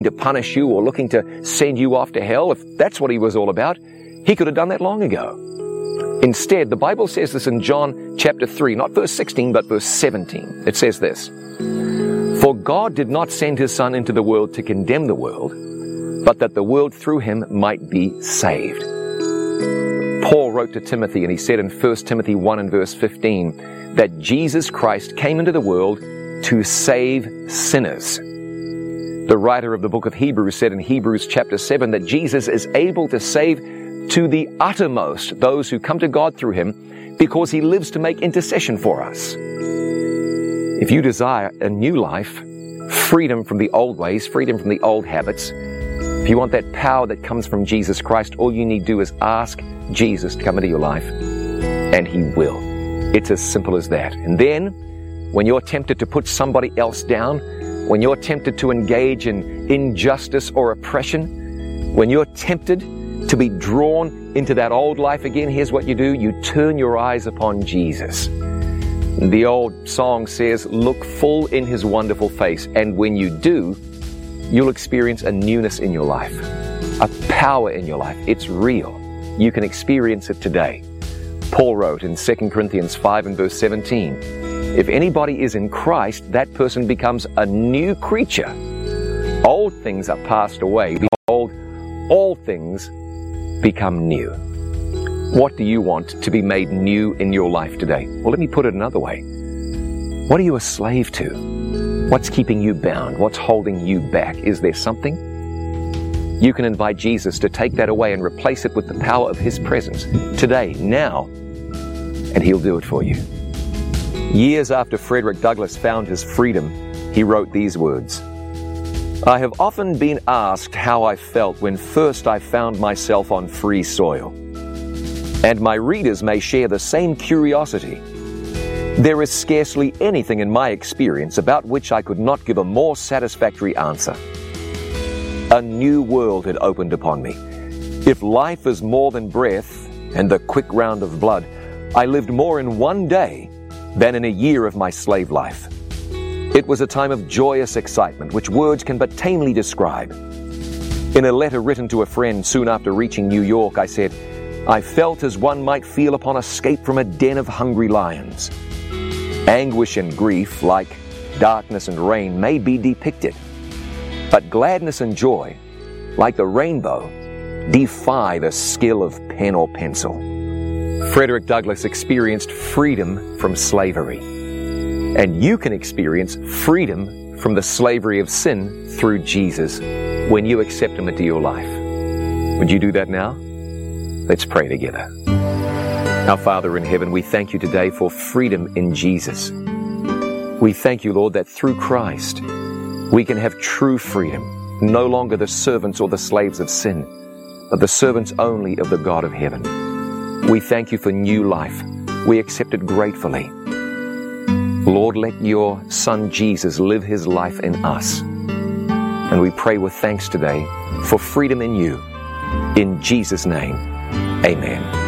to punish you or looking to send you off to hell, if that's what he was all about, he could have done that long ago. Instead, the Bible says this in John chapter 3, not verse 16, but verse 17. It says this, "For God did not send his Son into the world to condemn the world, but that the world through him might be saved." Paul wrote to Timothy, and he said in 1 Timothy 1 and verse 15, that Jesus Christ came into the world to save sinners. The writer of the book of Hebrews said in Hebrews chapter 7 that Jesus is able to save to the uttermost those who come to God through him, because he lives to make intercession for us. If you desire a new life, freedom from the old ways, freedom from the old habits, if you want that power that comes from Jesus Christ, all you need to do is ask Jesus to come into your life, and he will. It's as simple as that. And then, when you're tempted to put somebody else down, when you're tempted to engage in injustice or oppression, when you're tempted to be drawn into that old life again, here's what you do. You turn your eyes upon Jesus. The old song says, "Look full in his wonderful face." And when you do, you'll experience a newness in your life, a power in your life. It's real. You can experience it today. Paul wrote in 2 Corinthians 5 and verse 17, "If anybody is in Christ, that person becomes a new creature. Old things are passed away. Behold, all things become new." What do you want to be made new in your life today? Well, let me put it another way. What are you a slave to? What's keeping you bound? What's holding you back? Is there something? You can invite Jesus to take that away and replace it with the power of his presence today, now, and he'll do it for you. Years after Frederick Douglass found his freedom, he wrote these words, "I have often been asked how I felt when first I found myself on free soil. And my readers may share the same curiosity. There is scarcely anything in my experience about which I could not give a more satisfactory answer. A new world had opened upon me. If life is more than breath and the quick round of blood, I lived more in one day than in a year of my slave life. It was a time of joyous excitement, which words can but tamely describe. In a letter written to a friend soon after reaching New York, I said, I felt as one might feel upon escape from a den of hungry lions. Anguish and grief, like darkness and rain, may be depicted, but gladness and joy, like the rainbow, defy the skill of pen or pencil." Frederick Douglass experienced freedom from slavery, and you can experience freedom from the slavery of sin through Jesus when you accept him into your life. Would you do that now? Let's pray together. Our Father in heaven, we thank you today for freedom in Jesus. We thank you, Lord, that through Christ we can have true freedom, no longer the servants or the slaves of sin, but the servants only of the God of heaven. We thank you for new life. We accept it gratefully. Lord, let your Son Jesus live his life in us. And we pray with thanks today for freedom in you. In Jesus' name, amen.